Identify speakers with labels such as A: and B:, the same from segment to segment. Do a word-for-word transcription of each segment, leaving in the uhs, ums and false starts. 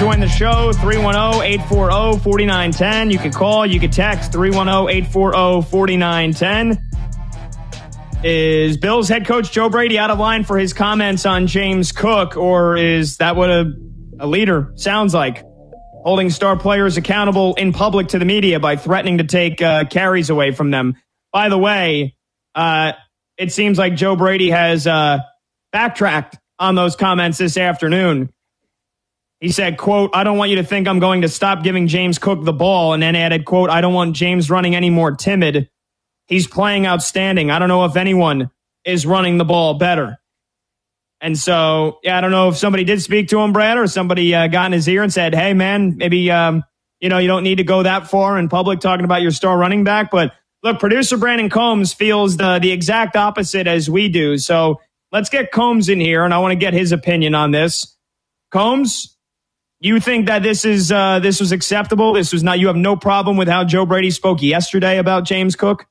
A: join the show, three one zero, eight four zero, four nine one zero. You can call, you can text, three one zero, eight four zero, four nine one zero. Is Bills head coach Joe Brady out of line for his comments on James Cook, or is that what a, a leader sounds like? Holding star players accountable in public to the media by threatening to take uh, carries away from them. By the way, uh, it seems like Joe Brady has uh, backtracked on those comments this afternoon. He said, quote, "I don't want you to think I'm going to stop giving James Cook the ball," and then added, quote, "I don't want James running any more timid. He's playing outstanding. I don't know if anyone is running the ball better." And so, yeah, I don't know if somebody did speak to him, Brad, or somebody uh, got in his ear and said, "Hey, man, maybe, um, you know, you don't need to go that far in public talking about your star running back." But look, producer Brandon Combs feels the, the exact opposite as we do. So let's get Combs in here, and I want to get his opinion on this. Combs, you think that this is uh, this was acceptable? This was not. You have no problem with how Joe Brady spoke yesterday about James Cook?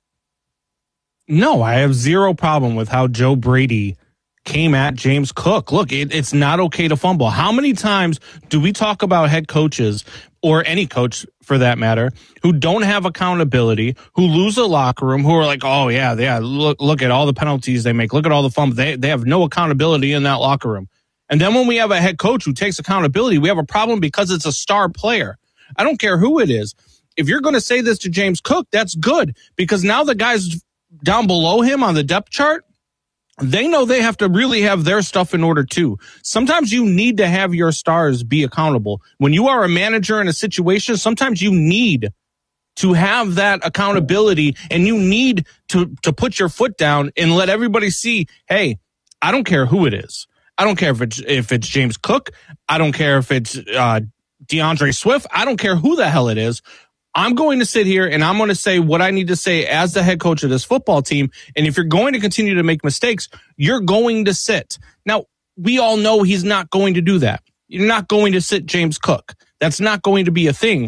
B: No, I have zero problem with how Joe Brady came at James Cook. Look, it, it's not okay to fumble. How many times do we talk about head coaches, or any coach for that matter, who don't have accountability, who lose a locker room, who are like, oh, yeah, yeah, look, look at all the penalties they make. Look at all the fumbles. They, they have no accountability in that locker room. And then when we have a head coach who takes accountability, we have a problem because it's a star player. I don't care who it is. If you're going to say this to James Cook, that's good, because now the guys down below him on the depth chart, they know they have to really have their stuff in order too. Sometimes you need to have your stars be accountable. When you are a manager in a situation, sometimes you need to have that accountability, and you need to, to put your foot down and let everybody see, hey, I don't care who it is. I don't care if it's, if it's James Cook. I don't care if it's uh, DeAndre Swift. I don't care who the hell it is. I'm going to sit here and I'm going to say what I need to say as the head coach of this football team. And if you're going to continue to make mistakes, you're going to sit. Now, we all know he's not going to do that. You're not going to sit James Cook. That's not going to be a thing.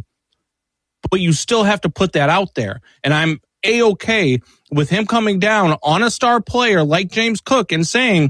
B: But you still have to put that out there. And I'm A-okay with him coming down on a star player like James Cook and saying,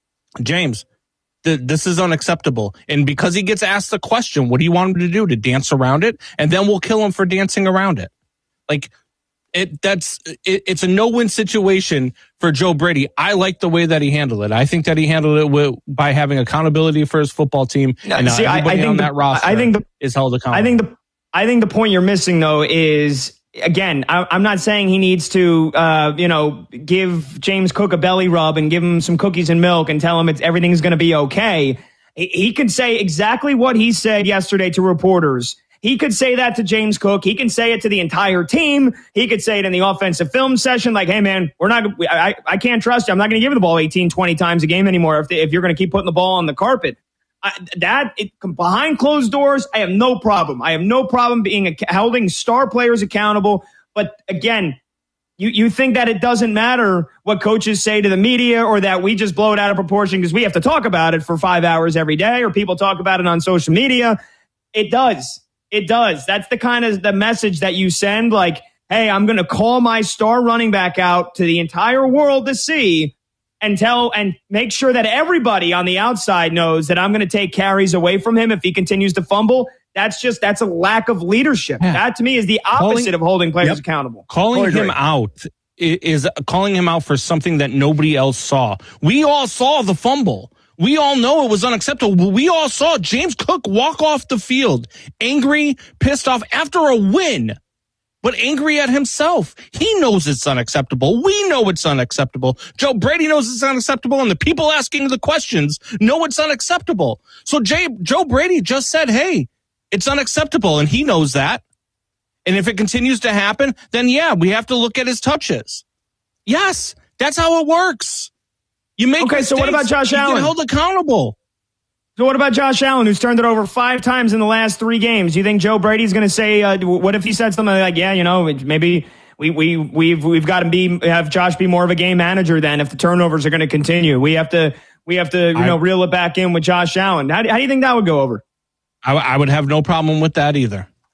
B: James, this is unacceptable. And because he gets asked the question, what do you want him to do? To dance around it? And then we'll kill him for dancing around it. Like, it, that's, it, it's a no-win situation for Joe Brady. I like the way that he handled it. I think that he handled it with, by having accountability for his football team.
A: No,
B: and
A: see,
B: everybody
A: I, I think
B: on
A: the,
B: that roster
A: I think the,
B: is held accountable.
A: I think the, I think the point you're missing, though, is, again, I, I'm not saying he needs to, uh, you know, give James Cook a belly rub and give him some cookies and milk and tell him it's everything's going to be okay. He, he could say exactly what he said yesterday to reporters. He could say that to James Cook. He can say it to the entire team. He could say it in the offensive film session, like, hey, man, we're not, I, I can't trust you. I'm not going to give you the ball eighteen, twenty times a game anymore if, if you're going to keep putting the ball on the carpet. I, that it, behind closed doors, I have no problem. I have no problem being a, holding star players accountable. But again, you, you think that it doesn't matter what coaches say to the media, or that we just blow it out of proportion because we have to talk about it for five hours every day, or people talk about it on social media. It does. It does. That's the kind of the message that you send. Like, hey, I'm going to call my star running back out to the entire world to see. And tell and make sure that everybody on the outside knows that I'm going to take carries away from him if he continues to fumble. That's just that's a lack of leadership. Yeah. That to me is the opposite calling, of holding players yep. accountable.
B: Calling him out is calling him out for something that nobody else saw. We all saw the fumble. We all know it was unacceptable. We all saw James Cook walk off the field angry, pissed off after a win, but angry at himself. He knows it's unacceptable. We know it's unacceptable. Joe Brady knows it's unacceptable, and the people asking the questions know it's unacceptable. So Jay, Joe Brady just said, hey, it's unacceptable, and he knows that. And if it continues to happen, then yeah, we have to look at his touches. Yes, that's how it works. You make
A: okay,
B: mistakes,
A: so what about Josh
B: you
A: Allen?
B: get held accountable.
A: So what about Josh Allen, who's turned it over five times in the last three games? Do you think Joe Brady's going to say, uh, what if he said something like, yeah, you know, maybe we, we, we've, we've got to be, have Josh be more of a game manager then if the turnovers are going to continue. We have to, we have to, you I, know, reel it back in with Josh Allen. How do, how do you think that would go over?
B: I, I would have no problem with that either.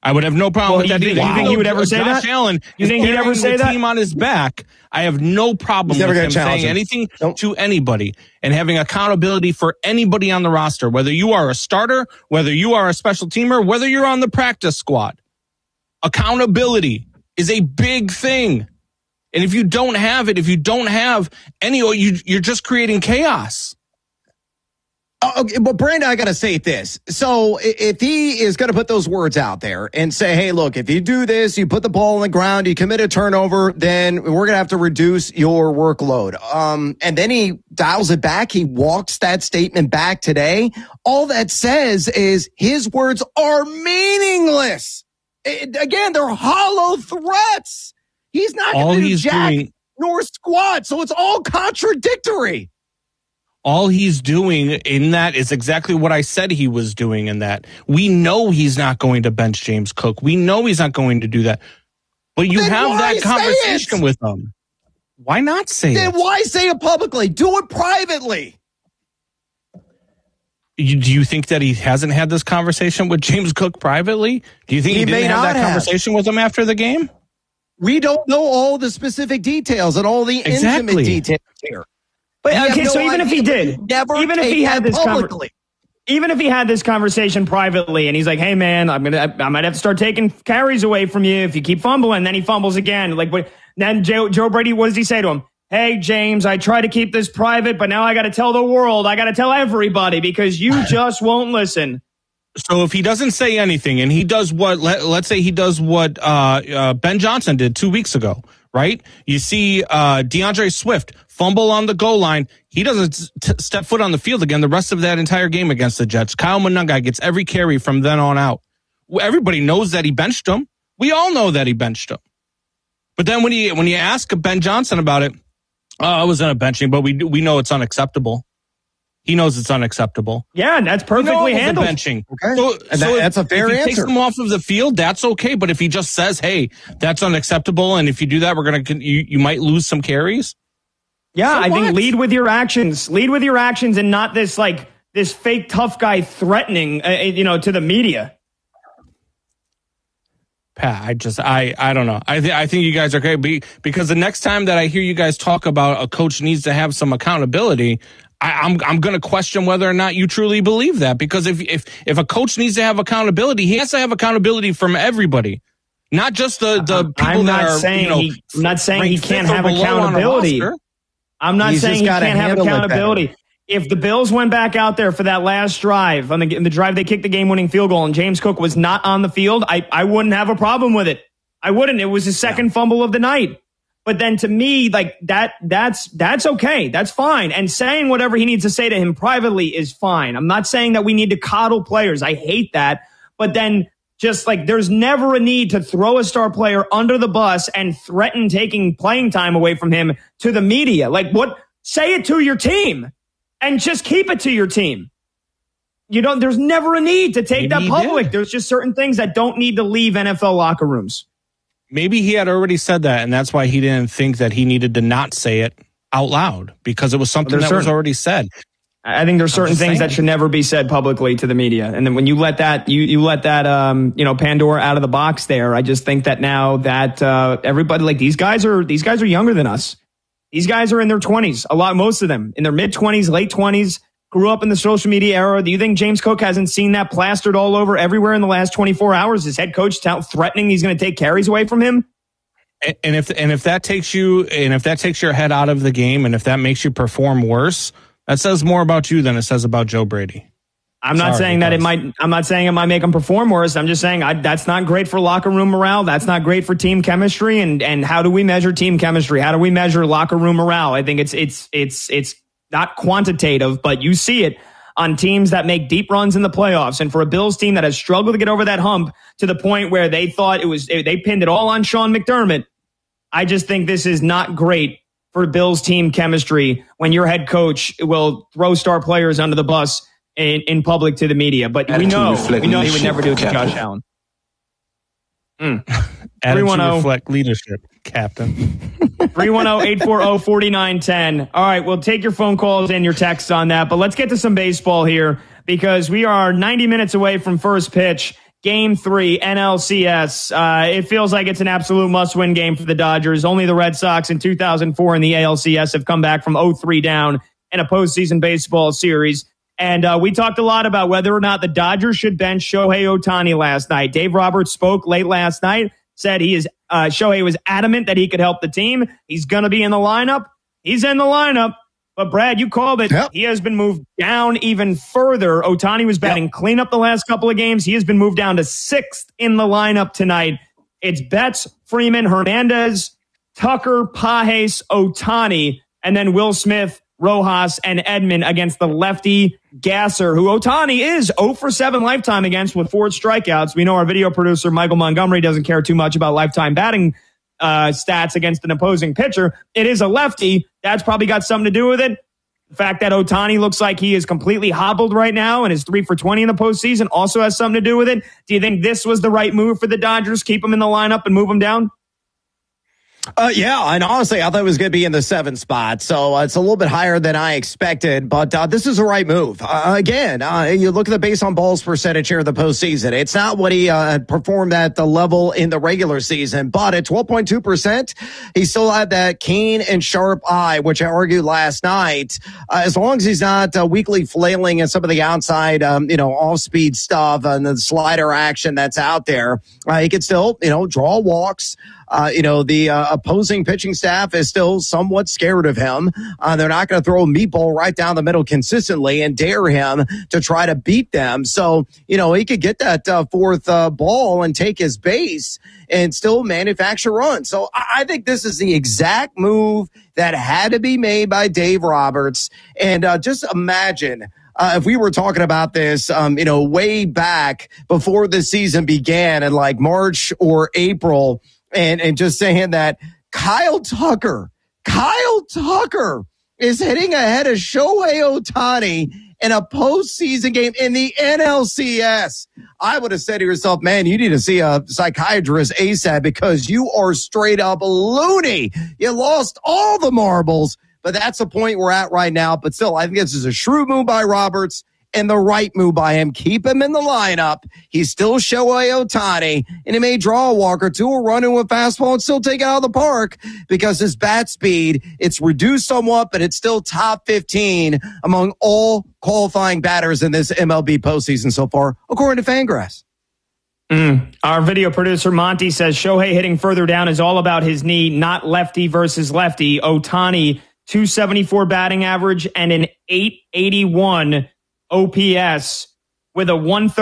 B: I would have no problem
A: well,
B: with that
A: you
B: either.
A: Think, you think he would ever say
B: Josh
A: that?
B: Allen
A: you think he'd ever say
B: the
A: that?
B: Team on his back. I have no problem with him saying him. anything nope. to anybody and having accountability for anybody on the roster, whether you are a starter, whether you are a special teamer, whether you're on the practice squad. Accountability is a big thing. And if you don't have it, if you don't have any, you, you're just creating chaos.
C: Oh, okay, but Brandon, I got to say this. So if he is going to put those words out there and say, hey, look, if you do this, you put the ball on the ground, you commit a turnover, then we're going to have to reduce your workload. Um, and then he dials it back. He walks that statement back today. All that says is his words are meaningless. It, again, they're hollow threats. He's not going to do jack doing- nor squat. So it's all contradictory.
B: All he's doing in that is exactly what I said he was doing in that. We know he's not going to bench James Cook. We know he's not going to do that. But you then have that conversation with him. Why not say
C: then
B: it?
C: Then why say it publicly? Do it privately.
B: You, do you think that he hasn't had this conversation with James Cook privately? Do you think he, he didn't have that have. conversation with him after the game?
C: We don't know all the specific details and all the
B: exactly.
C: intimate details here.
A: But okay, no so even if he did, even if he had this conversation, even if he had this conversation privately, and he's like, "Hey, man, I'm gonna, I might have to start taking carries away from you if you keep fumbling." Then he fumbles again. Like, but then Joe, Joe Brady, what does he say to him? Hey, James, I try to keep this private, but now I got to tell the world. I got to tell everybody because you just won't listen.
B: So if he doesn't say anything, and he does what, let, let's say he does what uh, uh, Ben Johnson did two weeks ago, right? You see uh, DeAndre Swift fumble on the goal line. He doesn't t- step foot on the field again the rest of that entire game against the Jets. Kyle Monangai gets every carry from then on out. Everybody knows that he benched him. We all know that he benched him. But then when you when you ask Ben Johnson about it, oh, I was in a benching, but we we know it's unacceptable. He knows it's unacceptable.
A: Yeah, that's perfectly handled.
B: Benching.
C: Okay.
B: So,
C: and
B: so
C: that, that's a fair
B: if he
C: answer.
B: Takes him off of the field, that's okay. But if he just says, "Hey, that's unacceptable," and if you do that, we're gonna you, you might lose some carries.
A: Yeah,
B: so
A: I
B: what?
A: think lead with your actions. Lead with your actions, and not this like this fake tough guy threatening, uh, you know, to the media.
B: Pat, I just, I, I don't know. I think, I think you guys are great because the next time that I hear you guys talk about a coach needs to have some accountability, I, I'm, I'm going to question whether or not you truly believe that. Because if, if, if a coach needs to have accountability, he has to have accountability from everybody, not just the, the people
A: I'm
B: that
A: not
B: are,
A: saying
B: you know,
A: he, I'm not saying he can't have
B: below
A: accountability. I'm not
C: He's
A: saying he can't have
C: handle
A: accountability. If the Bills went back out there for that last drive, on the, the drive they kicked the game-winning field goal, and James Cook was not on the field, I, I wouldn't have a problem with it. I wouldn't. It was his second yeah. fumble of the night. But then to me, like that, that's that's okay. That's fine. And saying whatever he needs to say to him privately is fine. I'm not saying that we need to coddle players. I hate that. But then just like there's never a need to throw a star player under the bus and threaten taking playing time away from him to the media. Like what? Say it to your team. And just keep it to your team. You don't, there's never a need to take Maybe that public. There's just certain things that don't need to leave N F L locker rooms.
B: Maybe he had already said that, and that's why he didn't think that he needed to not say it out loud because it was something well, that certain, was already said.
A: I think there's certain things saying. that should never be said publicly to the media. And then when you let that, you, you let that, um, you know, Pandora out of the box there, I just think that now that, uh, everybody, like these guys are, these guys are younger than us. These guys are in their twenties, a lot, most of them in their mid twenties, late twenties, grew up in the social media era. Do you think James Cook hasn't seen that plastered all over everywhere in the last twenty-four hours? His head coach t- threatening he's going to take carries away from him.
B: And, and if and if that takes you and if that takes your head out of the game, and if that makes you perform worse, that says more about you than it says about Joe Brady.
A: I'm not Sorry, saying that it might. I'm not saying it might make him perform worse. I'm just saying I, that's not great for locker room morale. That's not great for team chemistry. And and how do we measure team chemistry? How do we measure locker room morale? I think it's it's it's it's not quantitative, but you see it on teams that make deep runs in the playoffs. And for a Bills team that has struggled to get over that hump to the point where they thought it was they pinned it all on Sean McDermott. I just think this is not great for Bills team chemistry when your head coach will throw star players under the bus In, in public to the media, but we know we know he would never do it to Josh Allen. Mm.
B: three one zero reflect leadership, Captain.
A: three one zero, eight four zero, four nine one zero. All right, we'll take your phone calls and your texts on that, but let's get to some baseball here because we are ninety minutes away from first pitch Game three, N L C S. Uh, it feels like it's an absolute must-win game for the Dodgers. Only the Red Sox in two thousand four in the A L C S have come back from oh three down in a postseason baseball series. And uh, we talked a lot about whether or not the Dodgers should bench Shohei Ohtani last night. Dave Roberts spoke late last night, said he is uh, Shohei was adamant that he could help the team. He's going to be in the lineup. He's in the lineup. But, Brad, you called it. Yep. He has been moved down even further. Ohtani was batting yep. cleanup the last couple of games. He has been moved down to sixth in the lineup tonight. It's Betts, Freeman, Hernandez, Tucker, Pages, Ohtani, and then Will Smith, Rojas, and Edman against the lefty Gasser, who Ohtani is oh for seven lifetime against with four strikeouts. We know our video producer, Michael Montgomery, doesn't care too much about lifetime batting Uh, stats against an opposing pitcher. It is a lefty. That's probably got something to do with it. The fact that Ohtani looks like he is completely hobbled right now and is three for twenty in the postseason also has something to do with it. Do you think this was the right move for the Dodgers? Keep him in the lineup and move him down?
C: Uh, yeah, and honestly, I thought it was going to be in the seventh spot, so uh, it's a little bit higher than I expected, but uh, this is the right move. Uh, again, uh, you look at the base on balls percentage here in the postseason. It's not what he uh, performed at the level in the regular season, but at twelve point two percent, he still had that keen and sharp eye, which I argued last night. Uh, as long as he's not uh, weakly flailing at some of the outside, um, you know, off-speed stuff and the slider action that's out there, uh, he can still, you know, draw walks. Uh, you know, the uh, opposing pitching staff is still somewhat scared of him. Uh, they're not going to throw a meatball right down the middle consistently and dare him to try to beat them. So, you know, he could get that uh, fourth uh, ball and take his base and still manufacture runs. So I-, I think this is the exact move that had to be made by Dave Roberts. And uh, just imagine Uh, if we were talking about this, um, you know, way back before the season began in like March or April, and, and just saying that Kyle Tucker, Kyle Tucker is hitting ahead of Shohei Ohtani in a postseason game in the N L C S. I would have said to yourself, man, you need to see a psychiatrist ASAP because you are straight up loony. You lost all the marbles. But that's the point we're at right now. But still, I think this is a shrewd move by Roberts and the right move by him. Keep him in the lineup. He's still Shohei Ohtani, and he may draw a walk or two or run into a fastball and still take it out of the park because his bat speed, it's reduced somewhat, but it's still top fifteen among all qualifying batters in this M L B postseason so far, according to Fangraphs.
A: Mm. Our video producer, Monty, says Shohei hitting further down is all about his knee, not lefty versus lefty. Ohtani, two seventy-four batting average and an eight eighty-one O P S with a one thirty